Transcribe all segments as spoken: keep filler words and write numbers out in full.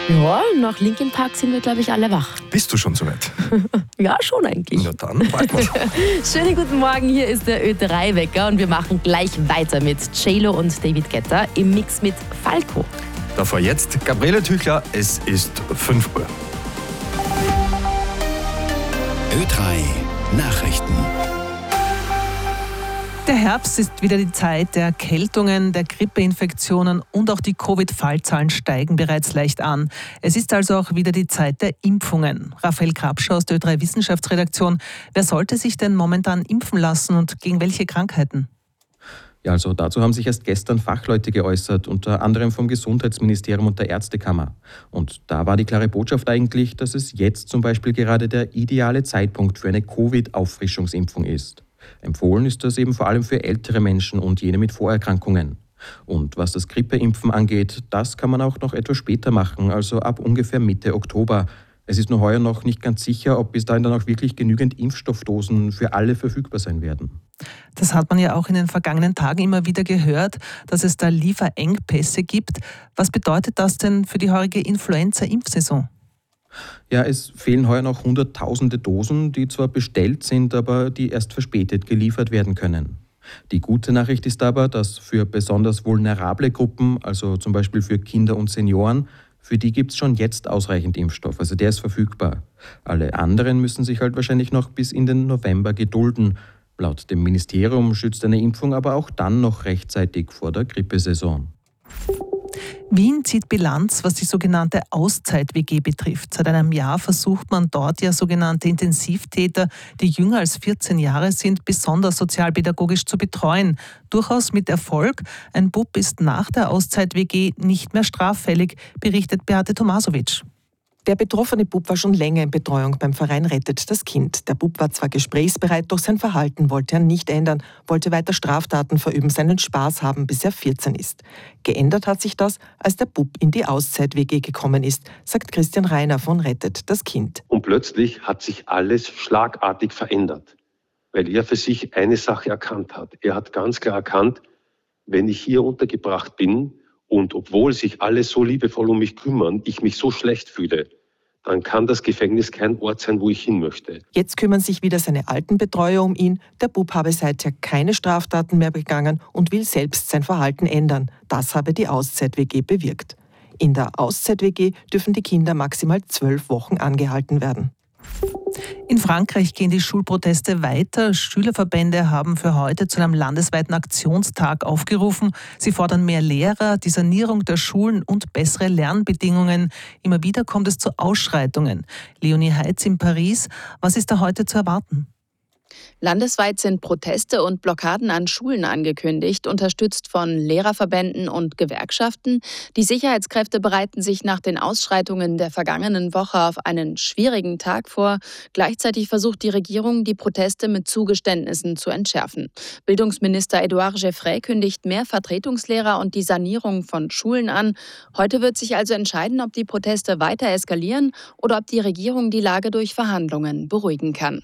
Ja, nach Linkin Park sind wir, glaube ich, alle wach. Bist du schon soweit? Ja, schon eigentlich. Na dann, warten wir. Schönen guten Morgen, hier ist der Ö drei Wecker und wir machen gleich weiter mit J-Lo und David Guetta im Mix mit Falco. Davor jetzt Gabriele Tüchler, es ist fünf Uhr. Ö drei Nachrichten. Der Herbst ist wieder die Zeit der Erkältungen, der Grippeinfektionen und auch die Covid-Fallzahlen steigen bereits leicht an. Es ist also auch wieder die Zeit der Impfungen. Raphael Grabscher aus der Ö drei Wissenschaftsredaktion. Wer sollte sich denn momentan impfen lassen und gegen welche Krankheiten? Ja, also dazu haben sich erst gestern Fachleute geäußert, unter anderem vom Gesundheitsministerium und der Ärztekammer. Und da war die klare Botschaft eigentlich, dass es jetzt zum Beispiel gerade der ideale Zeitpunkt für eine Covid-Auffrischungsimpfung ist. Empfohlen ist das eben vor allem für ältere Menschen und jene mit Vorerkrankungen. Und was das Grippeimpfen angeht, das kann man auch noch etwas später machen, also ab ungefähr Mitte Oktober. Es ist nur heuer noch nicht ganz sicher, ob bis dahin dann auch wirklich genügend Impfstoffdosen für alle verfügbar sein werden. Das hat man ja auch in den vergangenen Tagen immer wieder gehört, dass es da Lieferengpässe gibt. Was bedeutet das denn für die heurige Influenza-Impfsaison? Ja, es fehlen heuer noch Hunderttausende Dosen, die zwar bestellt sind, aber die erst verspätet geliefert werden können. Die gute Nachricht ist aber, dass für besonders vulnerable Gruppen, also zum Beispiel für Kinder und Senioren, für die gibt es schon jetzt ausreichend Impfstoff, also der ist verfügbar. Alle anderen müssen sich halt wahrscheinlich noch bis in den November gedulden. Laut dem Ministerium schützt eine Impfung aber auch dann noch rechtzeitig vor der Grippesaison. Wien zieht Bilanz, was die sogenannte Auszeit-W G betrifft. Seit einem Jahr versucht man dort ja sogenannte Intensivtäter, die jünger als vierzehn Jahre sind, besonders sozialpädagogisch zu betreuen. Durchaus mit Erfolg. Ein Bub ist nach der Auszeit-W G nicht mehr straffällig, berichtet Beate Tomasowitsch. Der betroffene Bub war schon länger in Betreuung beim Verein Rettet das Kind. Der Bub war zwar gesprächsbereit, doch sein Verhalten wollte er nicht ändern, wollte weiter Straftaten verüben, seinen Spaß haben, bis er vierzehn ist. Geändert hat sich das, als der Bub in die Auszeit-W G gekommen ist, sagt Christian Reiner von Rettet das Kind. Und plötzlich hat sich alles schlagartig verändert, weil er für sich eine Sache erkannt hat. Er hat ganz klar erkannt, wenn ich hier untergebracht bin, und obwohl sich alle so liebevoll um mich kümmern, ich mich so schlecht fühle, dann kann das Gefängnis kein Ort sein, wo ich hin möchte. Jetzt kümmern sich wieder seine alten Betreuer um ihn. Der Bub habe seither keine Straftaten mehr begangen und will selbst sein Verhalten ändern. Das habe die Auszeit-W G bewirkt. In der Auszeit-W G dürfen die Kinder maximal zwölf Wochen angehalten werden. In Frankreich gehen die Schulproteste weiter. Schülerverbände haben für heute zu einem landesweiten Aktionstag aufgerufen. Sie fordern mehr Lehrer, die Sanierung der Schulen und bessere Lernbedingungen. Immer wieder kommt es zu Ausschreitungen. Leonie Heitz in Paris. Was ist da heute zu erwarten? Landesweit sind Proteste und Blockaden an Schulen angekündigt, unterstützt von Lehrerverbänden und Gewerkschaften. Die Sicherheitskräfte bereiten sich nach den Ausschreitungen der vergangenen Woche auf einen schwierigen Tag vor. Gleichzeitig versucht die Regierung, die Proteste mit Zugeständnissen zu entschärfen. Bildungsminister Édouard Geoffrey kündigt mehr Vertretungslehrer und die Sanierung von Schulen an. Heute wird sich also entscheiden, ob die Proteste weiter eskalieren oder ob die Regierung die Lage durch Verhandlungen beruhigen kann.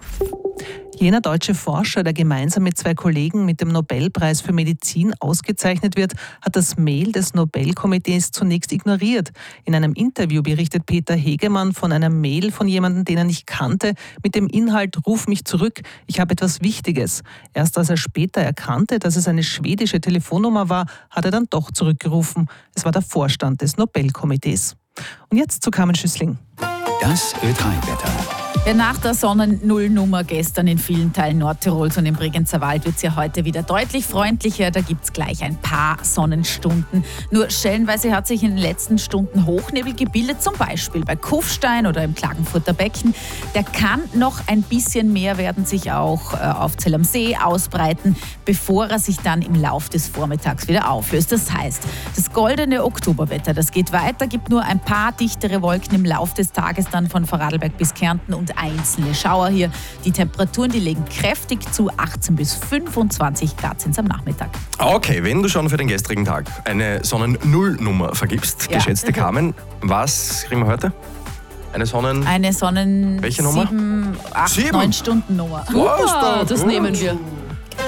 Jener deutsche Forscher, der gemeinsam mit zwei Kollegen mit dem Nobelpreis für Medizin ausgezeichnet wird, hat das Mail des Nobelkomitees zunächst ignoriert. In einem Interview berichtet Peter Hegemann von einer Mail von jemandem, den er nicht kannte, mit dem Inhalt „Ruf mich zurück, ich habe etwas Wichtiges". Erst als er später erkannte, dass es eine schwedische Telefonnummer war, hat er dann doch zurückgerufen. Es war der Vorstand des Nobelkomitees. Und jetzt zu Carmen Schüssling. Das Ö drei Wetter. Ja, nach der Sonnennullnummer gestern in vielen Teilen Nordtirols und im Bregenzer Wald wird es ja heute wieder deutlich freundlicher. Da gibt es gleich ein paar Sonnenstunden. Nur stellenweise hat sich in den letzten Stunden Hochnebel gebildet, zum Beispiel bei Kufstein oder im Klagenfurter Becken. Der kann noch ein bisschen mehr werden, sich auch äh, auf Zell am See ausbreiten, bevor er sich dann im Lauf des Vormittags wieder auflöst. Das heißt, das goldene Oktoberwetter, das geht weiter, gibt nur ein paar dichtere Wolken im Lauf des Tages dann von Vorarlberg bis Kärnten und einzelne Schauer hier. Die Temperaturen, die legen kräftig zu, achtzehn bis fünfundzwanzig Grad sind es am Nachmittag. Okay, wenn du schon für den gestrigen Tag eine Sonnennullnummer vergibst, ja. Geschätzte Carmen, was kriegen wir heute? Eine Sonnen... Eine Sonnen... Welche Nummer? sieben, acht, Sieben? neun Stunden Nummer. Super, das gut. nehmen wir.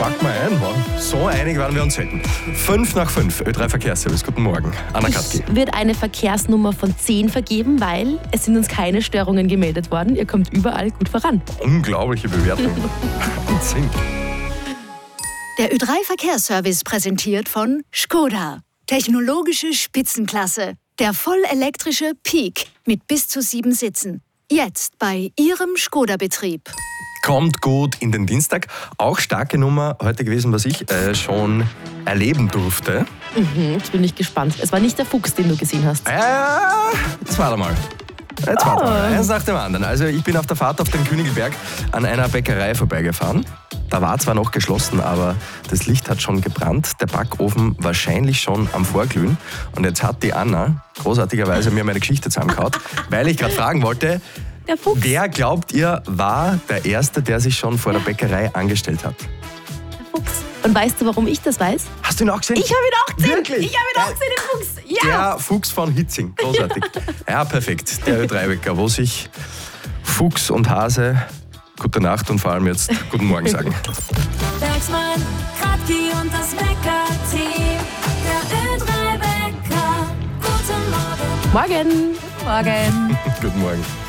packen wir ein. Wow. So einig waren wir uns selten. Fünf nach fünf, Ö drei Verkehrsservice. Guten Morgen. Anna Katki. Es wird eine Verkehrsnummer von zehn vergeben, weil es sind uns keine Störungen gemeldet worden. Ihr kommt überall gut voran. Unglaubliche Bewertung. Wahnsinn. Der Ö drei Verkehrsservice präsentiert von Skoda. Technologische Spitzenklasse. Der vollelektrische Peak mit bis zu sieben Sitzen. Jetzt bei Ihrem Skoda-Betrieb. Kommt gut in den Dienstag. Auch starke Nummer heute gewesen, was ich äh, schon erleben durfte. Mhm, jetzt bin ich gespannt. Es war nicht der Fuchs, den du gesehen hast. Äh, jetzt warte mal. Jetzt warte mal. Eins nach dem anderen. Also ich bin auf der Fahrt auf den Königelberg an einer Bäckerei vorbeigefahren. Da war zwar noch geschlossen, aber das Licht hat schon gebrannt. Der Backofen wahrscheinlich schon am Vorglühen. Und jetzt hat die Anna großartigerweise mir meine Geschichte zusammengehauen, weil ich gerade fragen wollte, der Fuchs. Wer glaubt ihr war der Erste, der sich schon vor der Bäckerei angestellt hat? Der Fuchs. Und weißt du, warum ich das weiß? Hast du ihn auch gesehen? Ich habe ihn auch gesehen. Wirklich? Ich habe ihn auch gesehen, den Fuchs. Ja. Der Fuchs von Hitzing. Großartig. Ja, ja perfekt. Der Ö drei Wecker, wo sich Fuchs und Hase gute Nacht und vor allem jetzt guten Morgen sagen. Bergsmann, Kratki und das Wecker-Team. Der Ö drei Wecker. Guten Morgen. Morgen. Morgen. Guten Morgen.